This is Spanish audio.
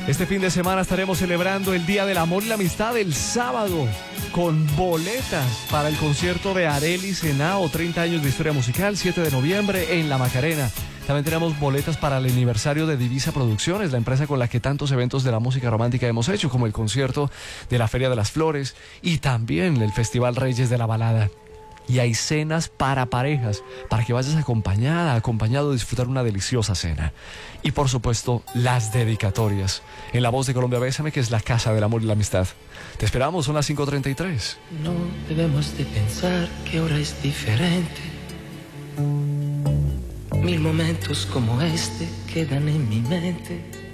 Este fin de semana estaremos celebrando el Día del Amor y la Amistad el sábado con boletas para el concierto de Arelis Henao, 30 años de historia musical, 7 de noviembre en La Macarena. También tenemos boletas para el aniversario de Divisa Producciones, la empresa con la que tantos eventos de la música romántica hemos hecho, como el concierto de la Feria de las Flores y también el Festival Reyes de la Balada. Y hay cenas para parejas, para que vayas acompañado a disfrutar una deliciosa cena. Y por supuesto, las dedicatorias. En La Voz de Colombia, Bésame, que es la casa del amor y la amistad. Te esperamos, son las 5:33. No debemos de pensar que ahora es diferente. 1000 momentos como este quedan en mi mente.